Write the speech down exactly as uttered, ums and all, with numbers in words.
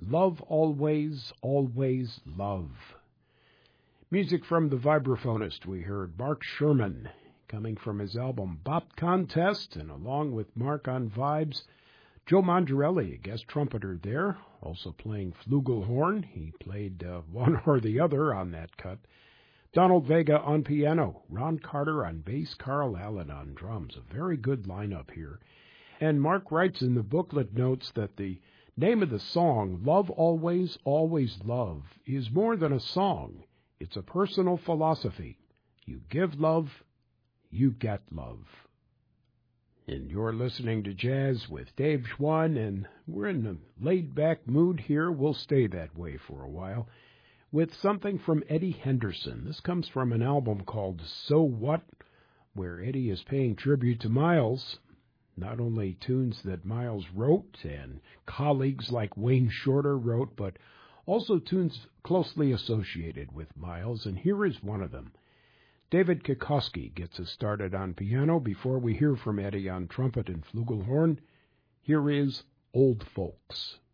Love Always, Always Love. Music from the vibraphonist we heard, Mark Sherman, coming from his album Bop Contest, and along with Mark on vibes, Joe Mongerelli, a guest trumpeter there, also playing flugelhorn. He played uh, one or the other on that cut. Donald Vega on piano, Ron Carter on bass, Carl Allen on drums. A very good lineup here. And Mark writes in the booklet notes that the name of the song, Love Always, Always Love, is more than a song. It's a personal philosophy. You give love, you get love. And you're listening to Jazz with Dave Schwann, and we're in a laid-back mood here. We'll stay that way for a while, with something from Eddie Henderson. This comes from an album called So What, where Eddie is paying tribute to Miles. Not only tunes that Miles wrote and colleagues like Wayne Shorter wrote, but also tunes closely associated with Miles, and here is one of them. David Kikoski gets us started on piano before we hear from Eddie on trumpet and flugelhorn. Here is Old Folks.